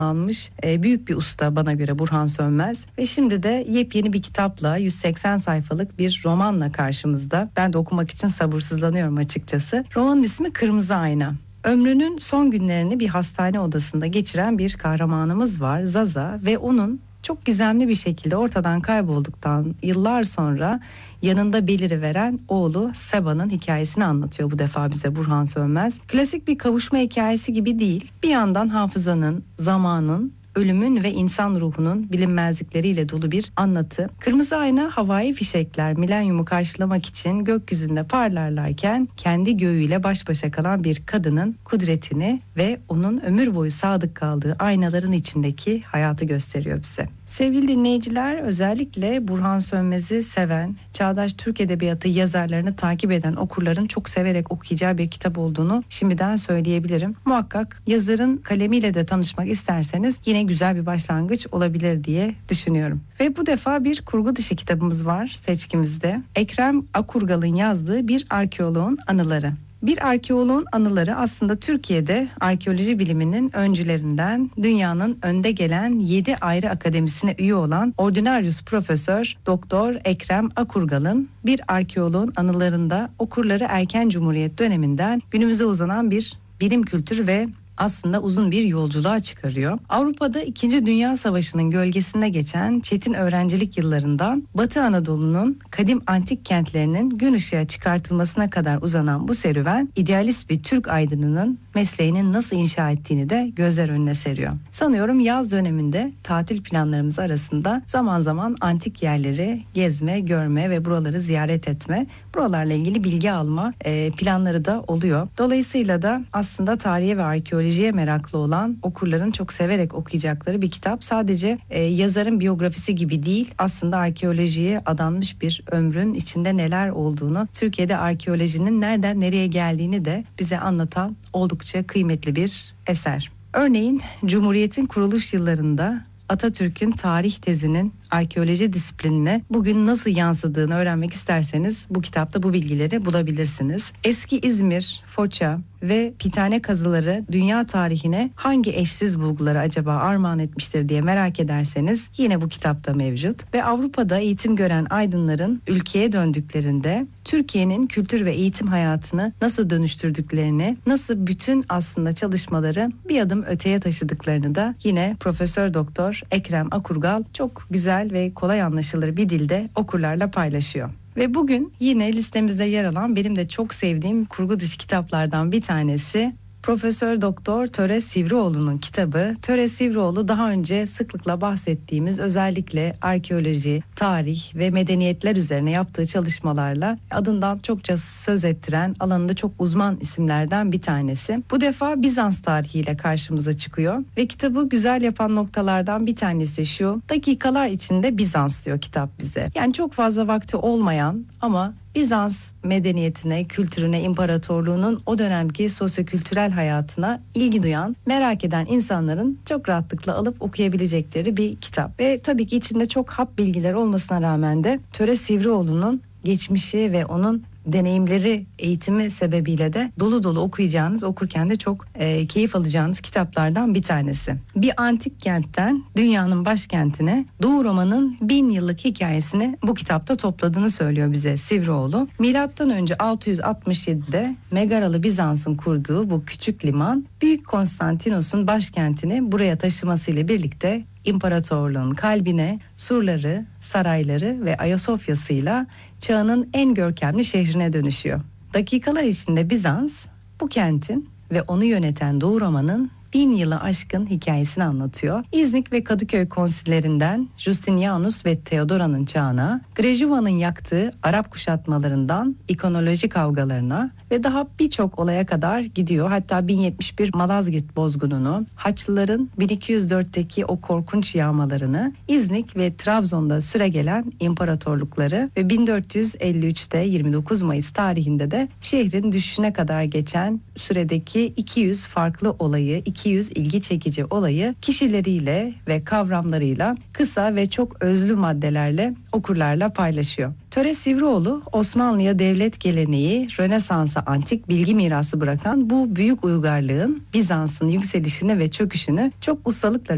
almış büyük bir usta bana göre Burhan Sönmez. Ve şimdi de yepyeni bir kitapla 180 sayfalık bir romanla karşımızda. Ben de okumak için sabırsızlanıyorum açıkçası. Romanın ismi Kırmızı Ayna. Ömrünün son günlerini bir hastane odasında geçiren bir kahramanımız var, Zaza, ve onun çok gizemli bir şekilde ortadan kaybolduktan yıllar sonra yanında beliriveren oğlu Seba'nın hikayesini anlatıyor bu defa bize Burhan Sönmez. Klasik bir kavuşma hikayesi gibi değil. Bir yandan hafızanın, zamanın, ölümün ve insan ruhunun bilinmezlikleriyle dolu bir anlatı. Kırmızı ayna havai fişekler milenyumu karşılamak için gökyüzünde parlarlarken kendi göğüyle baş başa kalan bir kadının kudretini ve onun ömür boyu sadık kaldığı aynaların içindeki hayatı gösteriyor bize. Sevgili dinleyiciler, özellikle Burhan Sönmez'i seven, çağdaş Türk edebiyatı yazarlarını takip eden okurların çok severek okuyacağı bir kitap olduğunu şimdiden söyleyebilirim. Muhakkak yazarın kalemiyle de tanışmak isterseniz yine güzel bir başlangıç olabilir diye düşünüyorum. Ve bu defa bir kurgu dışı kitabımız var seçkimizde. Ekrem Akurgal'ın yazdığı Bir Arkeoloğun Anıları. Bir arkeoloğun anıları aslında Türkiye'de arkeoloji biliminin öncülerinden, dünyanın önde gelen 7 ayrı akademisine üye olan Ordinarius Profesör Doktor Ekrem Akurgal'ın Bir Arkeoloğun Anılarında okurları erken Cumhuriyet döneminden günümüze uzanan bir bilim kültürü ve aslında uzun bir yolculuğa çıkarıyor. Avrupa'da 2. Dünya Savaşı'nın gölgesinde geçen çetin öğrencilik yıllarından Batı Anadolu'nun kadim antik kentlerinin gün ışığa çıkartılmasına kadar uzanan bu serüven, idealist bir Türk aydınının mesleğini nasıl inşa ettiğini de gözler önüne seriyor. Sanıyorum yaz döneminde tatil planlarımız arasında zaman zaman antik yerleri gezme, görme ve buraları ziyaret etme, buralarla ilgili bilgi alma planları da oluyor. Dolayısıyla da aslında tarihe ve arkeolojiye meraklı olan okurların çok severek okuyacakları bir kitap. Sadece yazarın biyografisi gibi değil, aslında arkeolojiye adanmış bir ömrün içinde neler olduğunu, Türkiye'de arkeolojinin nereden nereye geldiğini de bize anlatan oldukça kıymetli bir eser. Örneğin Cumhuriyet'in kuruluş yıllarında Atatürk'ün tarih tezinin arkeoloji disiplinine bugün nasıl yansıdığını öğrenmek isterseniz bu kitapta bu bilgileri bulabilirsiniz. Eski İzmir, Foça ve Pitane kazıları dünya tarihine hangi eşsiz bulguları acaba armağan etmiştir diye merak ederseniz yine bu kitapta mevcut. Ve Avrupa'da eğitim gören aydınların ülkeye döndüklerinde Türkiye'nin kültür ve eğitim hayatını nasıl dönüştürdüklerini, nasıl bütün aslında çalışmaları bir adım öteye taşıdıklarını da yine Profesör Doktor Ekrem Akurgal çok güzel ve kolay anlaşılır bir dilde okurlarla paylaşıyor. Ve bugün yine listemizde yer alan benim de çok sevdiğim kurgu dışı kitaplardan bir tanesi Profesör Doktor Töre Sivrioğlu'nun kitabı. Töre Sivrioğlu daha önce sıklıkla bahsettiğimiz özellikle arkeoloji, tarih ve medeniyetler üzerine yaptığı çalışmalarla adından çokça söz ettiren, alanında çok uzman isimlerden bir tanesi. Bu defa Bizans tarihiyle karşımıza çıkıyor ve kitabı güzel yapan noktalardan bir tanesi şu: dakikalar içinde Bizans diyor kitap bize. Yani çok fazla vakti olmayan ama Bizans medeniyetine, kültürüne, imparatorluğunun o dönemki sosyokültürel hayatına ilgi duyan, merak eden insanların çok rahatlıkla alıp okuyabilecekleri bir kitap. Ve tabii ki içinde çok hap bilgiler olmasına rağmen de Töre Sivrioğlu'nun geçmişi ve onun deneyimleri, eğitimi sebebiyle de dolu dolu okuyacağınız, okurken de çok keyif alacağınız kitaplardan bir tanesi. Bir antik kentten dünyanın başkentine Doğu Roma'nın 1000 yıllık hikayesini bu kitapta topladığını söylüyor bize Sivrioğlu. Milattan önce 667'de Megaralı Bizans'ın kurduğu bu küçük liman, Büyük Konstantinos'un başkentini buraya taşımasıyla birlikte İmparatorluğun kalbine surları, sarayları ve Ayasofya'sıyla çağının en görkemli şehrine dönüşüyor. Dakikalar içinde Bizans, bu kentin ve onu yöneten Doğu Roma'nın 1000 yılı aşkın hikayesini anlatıyor. İznik ve Kadıköy konsillerinden Justinianus ve Theodora'nın çağına, Grejuva'nın yaktığı Arap kuşatmalarından ikonoloji kavgalarına ve daha birçok olaya kadar gidiyor. Hatta 1071 Malazgirt bozgununu, Haçlıların 1204'teki o korkunç yağmalarını, İznik ve Trabzon'da süregelen imparatorlukları ve 1453'te 29 Mayıs tarihinde de şehrin düşüşüne kadar geçen süredeki 200 farklı olayı, 200 ilgi çekici olayı kişileriyle ve kavramlarıyla kısa ve çok özlü maddelerle okurlarla paylaşıyor. Töre Sivrioğlu, Osmanlı'ya devlet geleneği, Rönesans'a antik bilgi mirası bırakan bu büyük uygarlığın Bizans'ın yükselişini ve çöküşünü çok ustalıkla